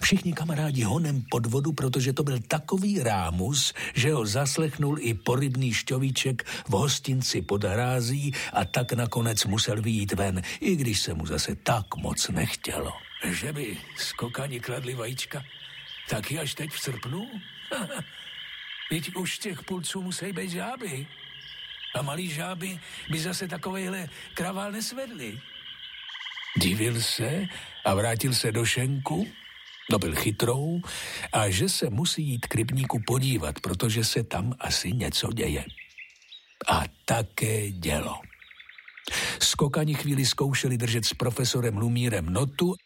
Všichni kamarádi honem pod vodu, protože to byl takový rámus, že ho zaslechnul i porybný šťovíček v hostinci pod hrází a tak nakonec musel vyjít ven, i když se mu zase tak moc nechtělo. Že by skokani kladli vajíčka taky až teď v srpnu? Teď už těch pulců musí být žáby. A malý žáby by zase takovejhle kravál nesvedli. Divil se a vrátil se do šenku, dobil chytrou a že se musí jít k rybníku podívat, protože se tam asi něco děje. A také dělo. Skokani chvíli zkoušeli držet s profesorem Lumírem notu,